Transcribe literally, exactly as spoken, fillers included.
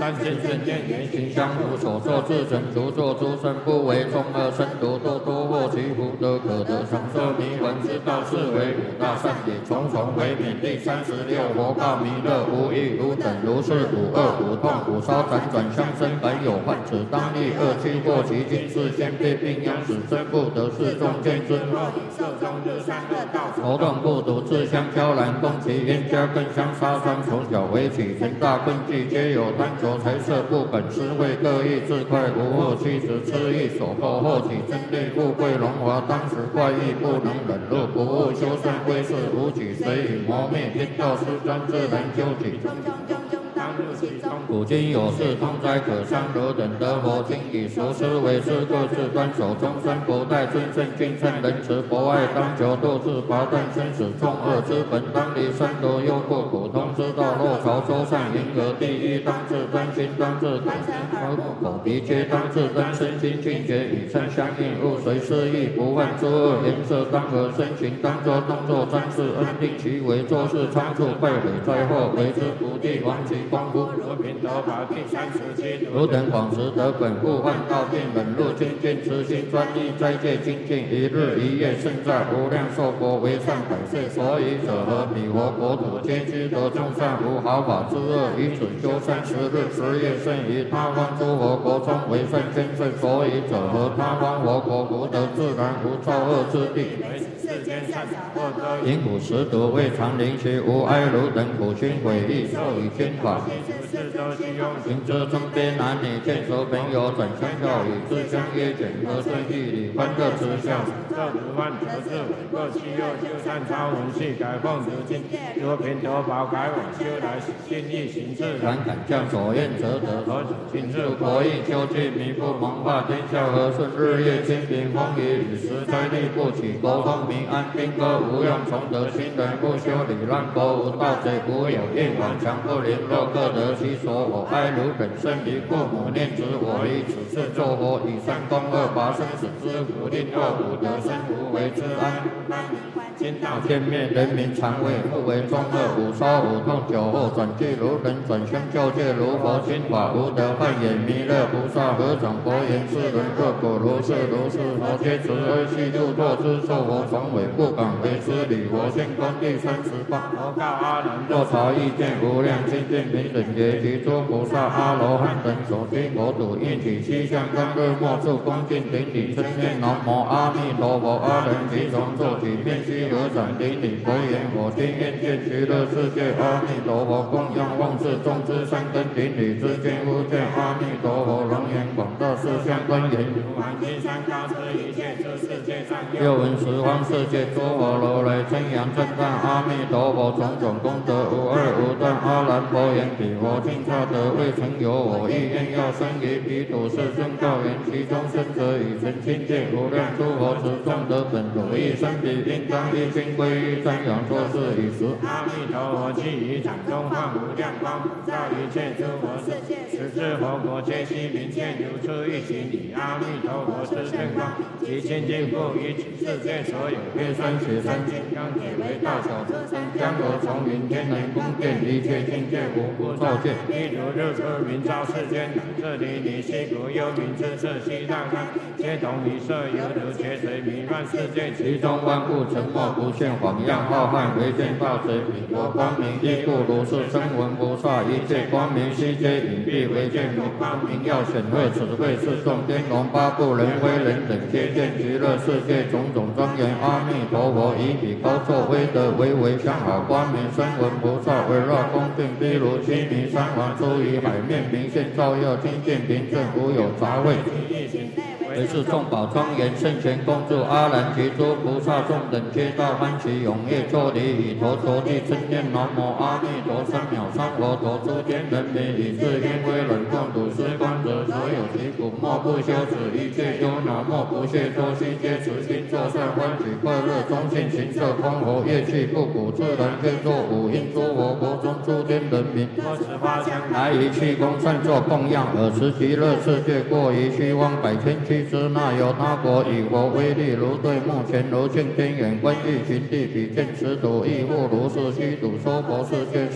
三千圣见圆形相无所作自成除作诸生不为中二身独多多或其福德可得长寿迷魂之道是为五大善也重重为免第三十六佛告弥勒无一无等如是五恶五痛五烧辗转相生本有患此当立恶趣过其经是先必并央使真不得是中见之恶受中日三恶道头动不独自相交然攻其冤家更相杀伤从小为起成大困忌皆有贪求财色不本思慧各异自快无惑妻子痴意所迫后起真力富贵荣华当时怪异不能忍辱不悟修善归世无举随以磨灭天道师专自然究己古今有事通哉可伤汝等得佛经以熟思为师各自端守终身不待尊圣敬圣仁慈博爱当求度自拔断生死众恶之本当离三毒忧过苦通之道若朝周善迎合第一当自真心当自口口鼻皆当自真身心境界与称相应勿随失意不犯诸恶颜色当和身形当作动作专制恩定其为做事仓促败毁灾祸为之不地亡其功夫如平得法第三十七汝等广识得本故患道并忍辱精进慈心专一斋戒精进一日一夜胜在无量寿国为上百岁所以者何彼佛国土皆居得众善无毫发之恶以此修三十日十夜胜于他方诸佛国中为圣天圣所以者何他方佛国福德自然无造恶之地世间善因苦食毒未尝临其无哀汝等苦心毁义受以天法行之中边男女见熟朋友转相笑语自相约简和顺义理欢乐之笑这如万得智伟各其右修善超文系改奉如今如平得宝改往修来心意行自然感降所愿则得何请自国义修具弥不蒙化天下和顺日夜清平风雨雨时灾力不起国风民安兵歌无用从得新人不修理乱国无盗贼无有应往强不灵若各得其所我哀如本身于父母念之我以此事作佛以善功恶拔生死之苦令恶苦得生无为之安今道见灭人民常为不为中恶五烧五痛酒后转俱如人转相救戒如佛心法无得犯也弥勒菩萨合掌佛言世人若果如是如是佛皆慈悲悉度作之受佛从尾不敢为之礼佛现观第三十八佛告阿难若察意见无量清净平等觉其诸菩萨阿罗汉等所居国土一体七相当日末处恭敬顶礼称念南无阿弥陀佛阿人其从作起遍悉合掌顶礼佛言我今愿见极乐世界阿弥陀佛供养望世众之三根顶礼之间无见阿弥陀佛龙眼广大四相观言如含金山高之一切之世界上又闻十方世界诸佛如来称扬称赞阿弥陀佛种种功德无二无断阿难佛言彼佛尽差得未曾有我意愿要生于彼土世尊告言其中生者以成清净无量诸佛持众得本土意生彼应当一心归于瞻仰作是以时阿弥陀佛既于掌中放无量光普照一切诸佛世界十智佛国皆悉明见如出一行以阿弥陀佛之正光其清净不于此世界所有月山雪山金刚铁为大小之山江河丛林天人宫殿一切境界无不照见一如日出明照世间这里你西国幽冥之色西藏山皆同一色犹如劫水弥漫世界其中万物沉默不现晃样浩瀚唯见大水彼国光明亦故如是声闻菩萨一切光明悉皆隐蔽唯见如光明耀显赫此谓是众天龙八部人非人等皆见极乐世界种种庄严阿弥陀佛以彼高坐威德为为相好光明声闻菩萨围绕恭敬譬如须弥山王出于海面明现照耀清净平正无有杂秽为是众宝庄严圣贤恭祝阿难及诸菩萨众等皆大欢喜踊跃作礼以头着地称念南无阿弥陀三藐三佛陀诸天人民以至因为冷共睹思观者所有其苦莫不修止一切忧恼莫不懈作悉皆慈心作善欢喜快乐中心行色空活业气不苦自然皆作五因诸佛国中诸天人民多十八相来于气功善作供养尔时极乐世界过于虚妄百千七之那有他国以佛威力如对目前如镜天眼观欲寻地比见此土亦复如是虚土娑婆世界